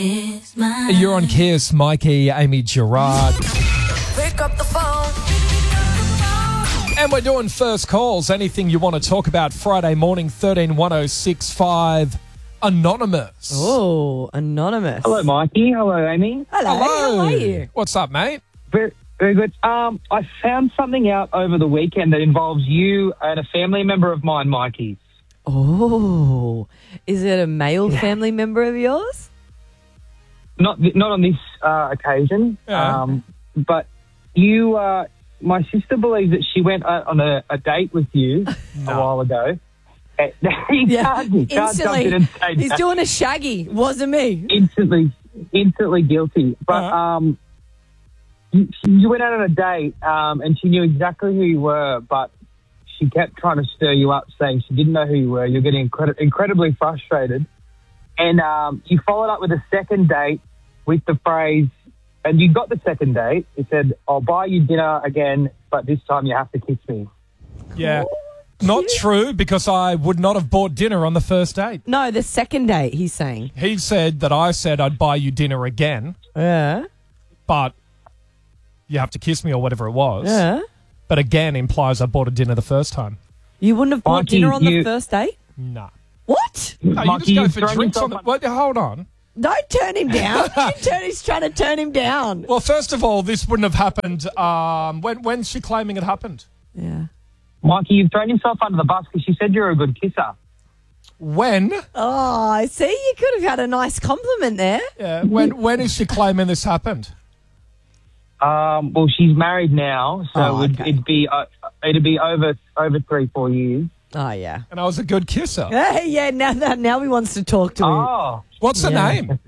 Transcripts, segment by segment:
You're on Kiss, Mikey, Amy Gerard. Pick up the phone. And we're doing first calls. Anything you want to talk about Friday morning, 131065. Anonymous. Oh, anonymous. Hello, Mikey. Hello, Amy. Hello. How are you? What's up, mate? Very, very good. I found something out over the weekend that involves you and a family member of mine, Mikey. Oh, is it a male family member of yours? Not on this occasion, Yeah. but you. My sister believes that she went on a date with you a while ago. You can't jump in and say He's that. doing a shaggy. Wasn't me. Instantly guilty. But you went out on a date, and she knew exactly who you were, but she kept trying to stir you up, saying she didn't know who you were. You're getting incredibly frustrated. And you followed up with a second date with the phrase, and you got the second date. You said, I'll buy you dinner again, but this time you have to kiss me. Yeah. Not true, because I would not have bought dinner on the first date. No, the second date, he's saying. He said that I said I'd buy you dinner again, Yeah. but you have to kiss me or whatever it was. Yeah. But again implies I bought a dinner the first time. You wouldn't have bought Mikey, dinner on the you- first date? Nah. What? No, you Mikey, just go you've for thrown drinks on yourself the... Wait, hold on. Don't turn him down. He's trying to turn him down. Well, first of all, this wouldn't have happened. When's she claiming it happened? Yeah. Mikey, you've thrown yourself under the bus because she said you're a good kisser. When? Oh, I see. You could have had a nice compliment there. Yeah. When is she claiming this happened? Well, she's married now, so Oh, okay. it'd be over 3-4 years. Oh, yeah. And I was a good kisser. Hey, yeah, now he wants to talk to him. Oh, What's the Yeah. name?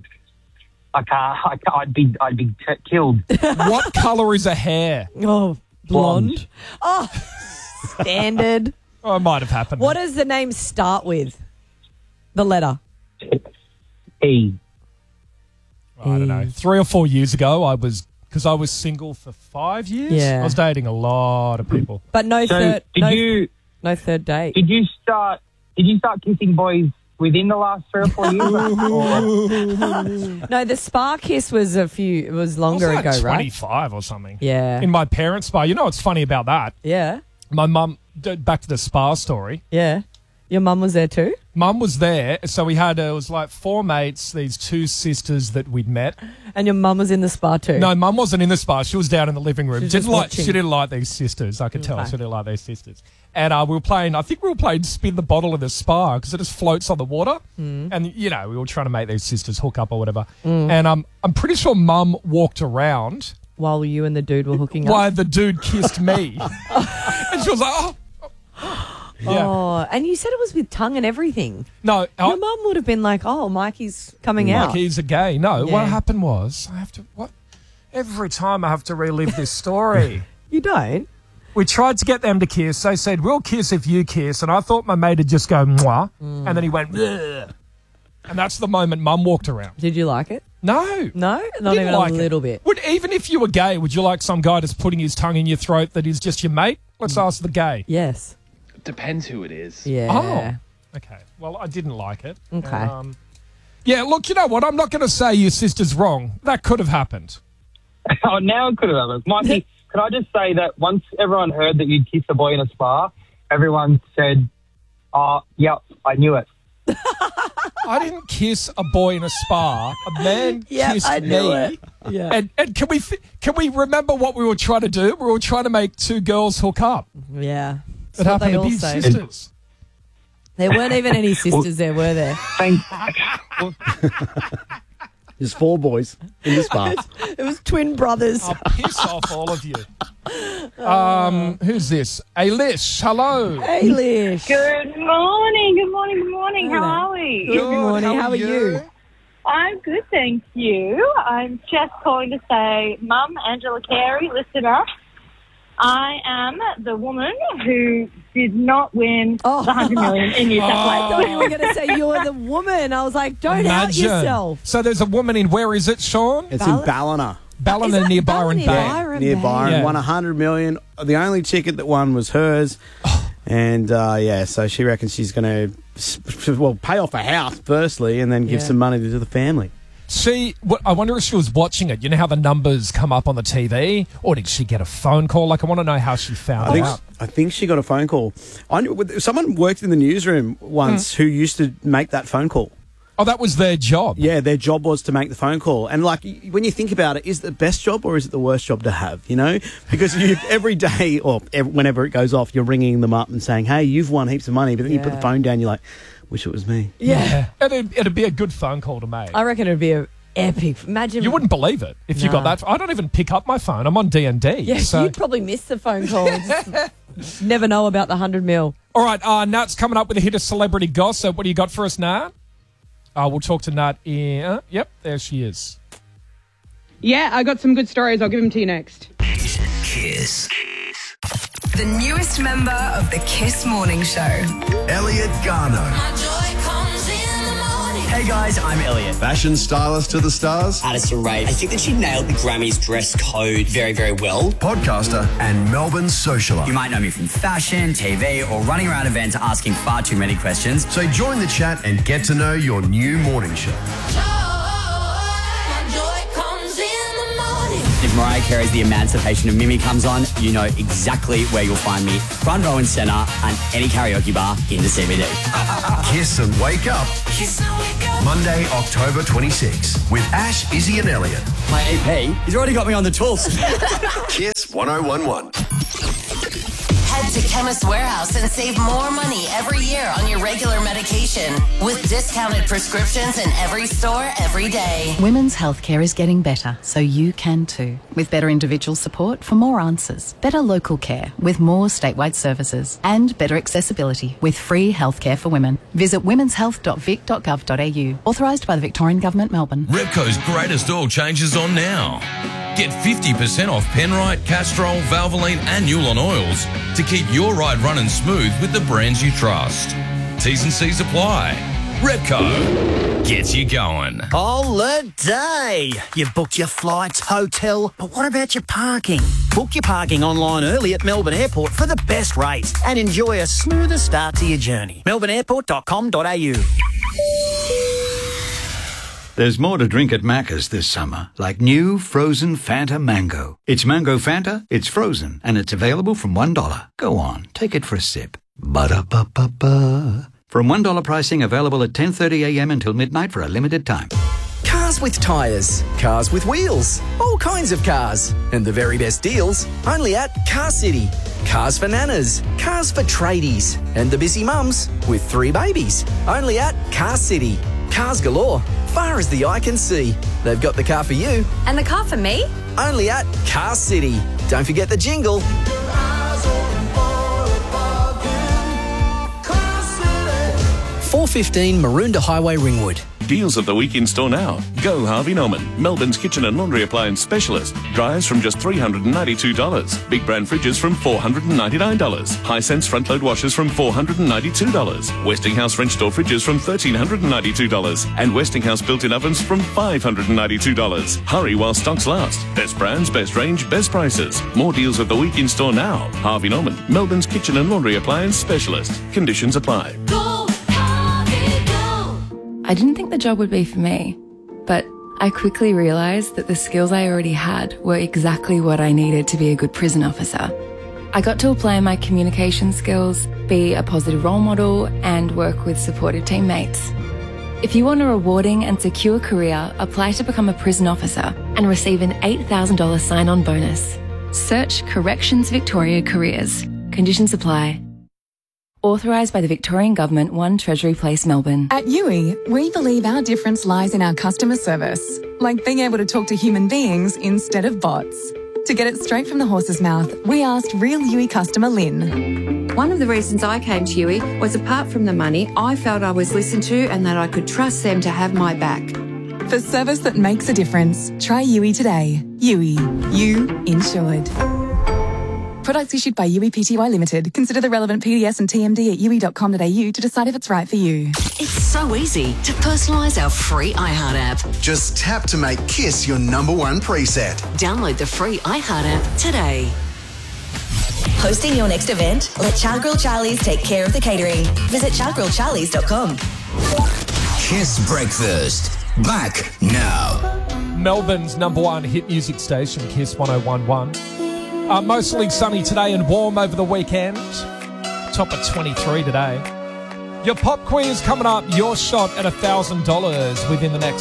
I'd be killed. What colour is her hair? Oh, blonde. Oh, standard. Oh, it might have happened. What does the name start with? The letter. E. I don't know. 3 or 4 years ago, because I was single for 5 years. Yeah. I was dating a lot of people. But no So third. did No third date. you start kissing boys within the last 3 or 4 years? Or- No, the spa kiss was longer I was like ago, right? 25 or something. Yeah. In my parents' spa. You know what's funny about that? Yeah. My mum, back to the spa story. Yeah. Your mum was there too? Mum was there, so we had, it was like 4 mates, these 2 sisters that we'd met. And your mum was in the spa too? No, Mum wasn't in the spa. She was down in the living room. She was just watching. She didn't like these sisters. I could tell Okay. she didn't like these sisters. And we were playing spin the bottle in the spa because it just floats on the water. And, you know, we were trying to make these sisters hook up or whatever. And I'm pretty sure Mum walked around While you and the dude were hooking up? while the dude kissed me. And she was like, oh. Yeah. Oh, and you said it was with tongue and everything. No, Your mum would have been like, oh, Mikey's coming out. like he's a gay. No, Yeah. what happened was every time I have to relive this story. You don't? We tried to get them to kiss. They said, we'll kiss if you kiss. And I thought my mate would just go, mwah. And then he went, bleh. And that's the moment Mum walked around. Did you like it? No. No? I Not didn't even like a it. little bit. Even if you were gay, would you like some guy just putting his tongue in your throat that is just your mate? Let's ask the gay. Yes. Depends who it is. Yeah. Oh. Okay. Well, I didn't like it. Okay. Yeah, look, you know what? I'm not going to say your sister's wrong. That could have happened. Oh, now it could have happened. Mikey, can I just say that once everyone heard that you'd kissed a boy in a spa, everyone said, oh, yep, I knew it. I didn't kiss a boy in a spa. A man Yeah, kissed I knew me. it. Yeah. And can we remember what we were trying to do? We were trying to make 2 girls hook up. Yeah. It That's what happened they to all be say. sisters. There weren't even any sisters there, were there? There's 4 boys in the spa. It was twin brothers. I'll piss off all of you. Who's this? Alish, hello. Hey, Lish. Good morning, good morning, good morning. How are we? Good morning. How are you? I'm good, thank you. I'm just calling to say, Mum, Angela Carey, listener, I am the woman who did not win the 100 million in New South I thought you Wales. were going to say you're the woman. I was like, don't out Imagine. yourself. So there's a woman in, where is it, Sean? It's in Ballina. Ballina Is near that Byron Ballina? Bay. Byron Near Bay. Byron. Yeah. Won 100 million. The only ticket that won was hers. And, so she reckons she's going to, pay off a house firstly and then give some money to the family. I wonder if she was watching it. You know how the numbers come up on the TV? Or did she get a phone call? Like, I want to know how she found out. I think she got a phone call. Someone worked in the newsroom once who used to make that phone call. Oh, that was their job? Yeah, their job was to make the phone call. And, like, when you think about it, is it the best job or is it the worst job to have, you know? Because every day or whenever it goes off, you're ringing them up and saying, hey, you've won heaps of money. But then you put the phone down, you're like, wish it was me. Yeah. It'd be a good phone call to make. I reckon it'd be an epic. Imagine. You wouldn't believe it if you got that. I don't even pick up my phone. I'm on D&D. Yeah, so. you'd probably miss the phone call. Never know about the 100 mil. All right, Nat's coming up with a hit of celebrity gossip. What do you got for us, Nat? We'll talk to Nat in... yep, there she is. Yeah, I got some good stories. I'll give them to you next. Kiss. The newest member of the Kiss Morning Show. Elliot Garno. Hey guys, I'm Elliot. Fashion stylist to the stars. Addison Rae. I think that she nailed the Grammys dress code very, very well. Podcaster and Melbourne socialite. You might know me from fashion, TV, or running around events asking far too many questions. So join the chat and get to know your new morning show. If Mariah Carey's The Emancipation of Mimi comes on, you know exactly where you'll find me. Front row and centre and any karaoke bar in the CBD. Kiss and Wake Up. Monday, October 26 with Ash, Izzy and Elliot. My EP, he's already got me on the tools. Kiss 1011. Head to Chemist Warehouse and save more money every year on your regular medication with discounted prescriptions in every store every day. Women's healthcare is getting better, so you can too. With better individual support for more answers, better local care with more statewide services, and better accessibility with free healthcare for women. Visit womenshealth.vic.gov.au. Authorised by the Victorian Government, Melbourne. Repco's greatest oil changes on now. Get 50% off Penrite, Castrol, Valvoline and Newlon oils to keep your ride running smooth with the brands you trust. T's and C's apply. Repco gets you going. Holiday! You've booked your flights, hotel, but what about your parking? Book your parking online early at Melbourne Airport for the best rates and enjoy a smoother start to your journey. melbourneairport.com.au. There's more to drink at Macca's this summer, like new frozen Fanta Mango. It's Mango Fanta, it's frozen, and it's available from $1. Go on, take it for a sip. Ba-da-ba-ba-ba. From $1 pricing available at 10:30 a.m. until midnight for a limited time. Cars with tyres, cars with wheels, all kinds of cars. And the very best deals, only at Car City. Cars for nanas, cars for tradies, and the busy mums with 3 babies. Only at Car City. Cars galore, far as the eye can see. They've got the car for you. And the car for me? Only at Car City. Don't forget the jingle. 415 Maroondah Highway, Ringwood. Deals of the week in store now. Go Harvey Norman, Melbourne's kitchen and laundry appliance specialist. Dryers from just $392. Big brand fridges from $499. Hisense front load washers from $492. Westinghouse French door fridges from $1,392. And Westinghouse built-in ovens from $592. Hurry while stocks last. Best brands, best range, best prices. More deals of the week in store now. Harvey Norman, Melbourne's kitchen and laundry appliance specialist. Conditions apply. I didn't think the job would be for me, but I quickly realised that the skills I already had were exactly what I needed to be a good prison officer. I got to apply my communication skills, be a positive role model, and work with supportive teammates. If you want a rewarding and secure career, apply to become a prison officer and receive an $8,000 sign-on bonus. Search Corrections Victoria Careers. Conditions apply. Authorised by the Victorian Government, 1 Treasury Place, Melbourne. At Yui, we believe our difference lies in our customer service, like being able to talk to human beings instead of bots. To get it straight from the horse's mouth, we asked real Yui customer Lynn. One of the reasons I came to Yui was, apart from the money, I felt I was listened to and that I could trust them to have my back. For service that makes a difference, try Yui today. Yui. You insured. Products issued by Yui Pty Limited. Consider the relevant PDS and TMD at yui.com.au to decide if it's right for you. It's so easy to personalise our free iHeart app. Just tap to make Kiss your #1 preset. Download the free iHeart app today. Hosting your next event? Let Char Grill Charlie's take care of the catering. Visit chargrillcharlies.com. Kiss Breakfast. Back now. Melbourne's #1 hit music station, Kiss 101.1. Mostly sunny today and warm over the weekend. Top of 23 today. Your pop quiz coming up. Your shot at $1,000 within the next